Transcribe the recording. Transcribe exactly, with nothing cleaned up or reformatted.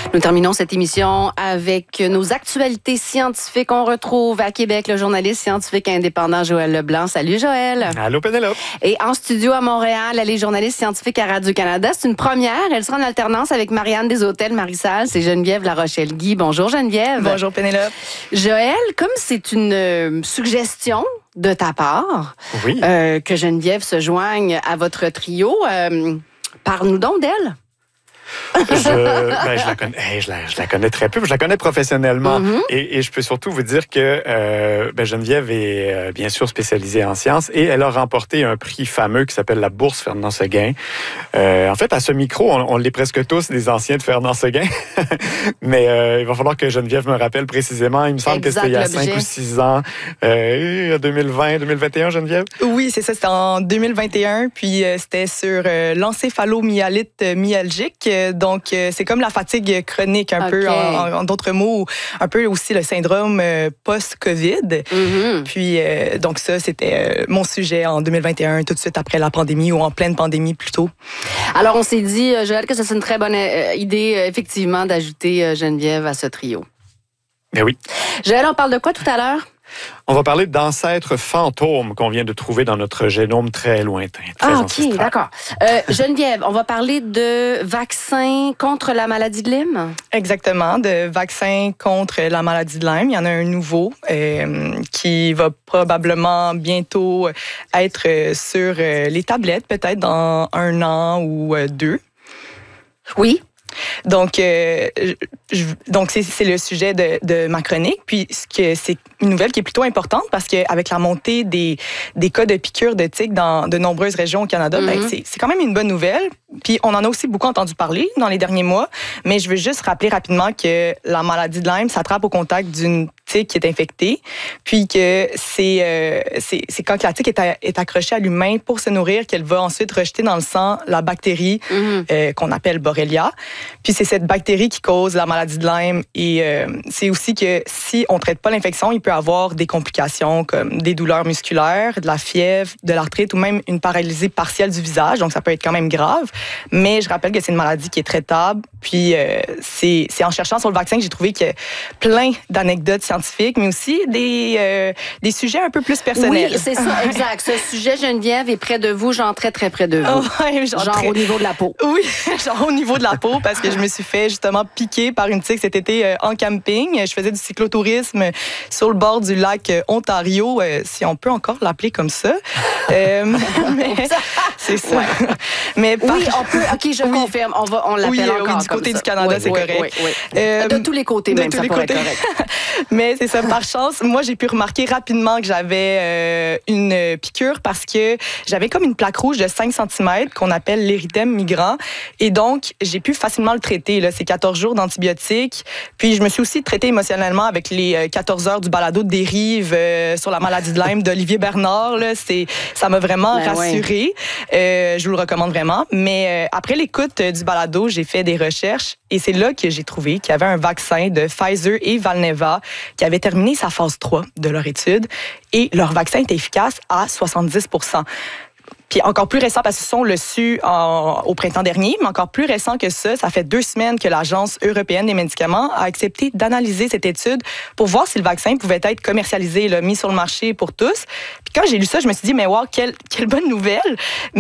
Nous terminons cette émission avec nos actualités scientifiques. On retrouve à Québec le journaliste scientifique indépendant Joël Leblanc. Salut Joël. Allô Pénélope. Et en studio à Montréal, elle est journaliste scientifique à Radio-Canada. C'est une première. Elle sera en alternance avec Marianne Deshôtels Marissal. C'est Geneviève Larochelle-Guy. Bonjour Geneviève. Bonjour Pénélope. Joël, comme c'est une euh, suggestion de ta part, oui. euh, que Geneviève se joigne à votre trio, euh, parle-nous donc d'elle. je, ben, je, la connais, hey, je, la, je la connais très peu. Je la connais professionnellement. Mm-hmm. Et, et je peux surtout vous dire que euh, ben, Geneviève est euh, bien sûr spécialisée en sciences et elle a remporté un prix fameux qui s'appelle la Bourse Fernand Séguin. Euh, en fait, à ce micro, on, on l'est presque tous des anciens de Fernand Séguin. Mais euh, il va falloir que Geneviève me rappelle précisément. Il me semble exact, que c'était il y a l'objet. cinq ou six ans. Euh, deux mille vingt, deux mille vingt et un, Geneviève? Oui, c'est ça. C'était en deux mille vingt et un. Puis euh, c'était sur euh, l'encéphalomyélite myalgique. Donc, euh, c'est comme la fatigue chronique, un okay. peu, en, en d'autres mots, un peu aussi le syndrome euh, post-COVID. Mm-hmm. Puis, euh, donc ça, c'était euh, mon sujet en deux mille vingt et un, tout de suite après la pandémie, ou en pleine pandémie plutôt. Alors, on s'est dit, Joël, que c'est une très bonne euh, idée, euh, effectivement, d'ajouter euh, Geneviève à ce trio. Ben oui. Joël, on parle de quoi tout à l'heure? On va parler d'ancêtres fantômes qu'on vient de trouver dans notre génome très lointain. Très ah, OK, ancestral. d'accord. Euh, Geneviève, on va parler de vaccins contre la maladie de Lyme? Exactement, de vaccins contre la maladie de Lyme. Il y en a un nouveau euh, qui va probablement bientôt être sur les tablettes, peut-être dans un an ou deux. Oui. Donc, euh, je, donc c'est, c'est le sujet de, de ma chronique. Puis, ce que, c'est une nouvelle qui est plutôt importante parce qu'avec la montée des, des cas de piqûres de tiques dans de nombreuses régions au Canada, mm-hmm. ben, c'est, c'est quand même une bonne nouvelle. Puis, on en a aussi beaucoup entendu parler dans les derniers mois. Mais je veux juste rappeler rapidement que la maladie de Lyme s'attrape au contact d'une tique qui est infectée. Puis que c'est, euh, c'est, c'est quand la tique est, à, est accrochée à l'humain pour se nourrir qu'elle va ensuite rejeter dans le sang la bactérie mm-hmm. euh, qu'on appelle Borrelia. Puis c'est cette bactérie qui cause la maladie de Lyme. Et euh, c'est aussi que si on ne traite pas l'infection, il peut avoir des complications comme des douleurs musculaires, de la fièvre, de l'arthrite ou même une paralysie partielle du visage. Donc ça peut être quand même grave. Mais je rappelle que c'est une maladie qui est traitable. Puis euh, c'est, c'est en cherchant sur le vaccin que j'ai trouvé qu'il y a plein d'anecdotes scientifiques, mais aussi des, euh, des sujets un peu plus personnels. Oui, c'est ça, exact. Ce sujet, Geneviève, est près de vous, genre très, très près de vous. Oh, ouais, genre genre très... au niveau de la peau. Oui, genre au niveau de la peau, parce que je me suis fait justement piquer par une tique cet été euh, en camping. Je faisais du cyclotourisme sur le bord du lac euh, Ontario, euh, si on peut encore l'appeler comme ça. Euh, mais c'est ça. Ouais. Mais par... Oui, on peut. OK, je oui. confirme. On, va, on l'appelle oui, encore oui, du côté comme du Canada, oui, c'est oui, correct. Oui, oui. Euh, de tous les côtés, de même, tous ça les pourrait côtés. être correct. Mais c'est ça, par chance, moi, j'ai pu remarquer rapidement que j'avais euh, une piqûre parce que j'avais comme une plaque rouge de cinq centimètres qu'on appelle l'érythème migrant. Et donc, j'ai pu facilement le traiter. Là. C'est quatorze jours d'antibiotiques. Puis, je me suis aussi traitée émotionnellement avec les quatorze heures du balado de dérive euh, sur la maladie de Lyme d'Olivier Bernard. Là. C'est, ça m'a vraiment ben rassurée. Ouais. Euh, je vous le recommande vraiment. Mais euh, après l'écoute du balado, j'ai fait des recherches et c'est là que j'ai trouvé qu'il y avait un vaccin de Pfizer et Valneva qui avait terminé sa phase trois de leur étude et leur vaccin était efficace à soixante-dix pour cent. Puis encore plus récent, parce qu'ils ont le su en, au printemps dernier, mais encore plus récent que ça, ça fait deux semaines que l'Agence européenne des médicaments a accepté d'analyser cette étude pour voir si le vaccin pouvait être commercialisé, là, mis sur le marché pour tous. Puis quand j'ai lu ça, je me suis dit, mais wow, quelle, quelle bonne nouvelle!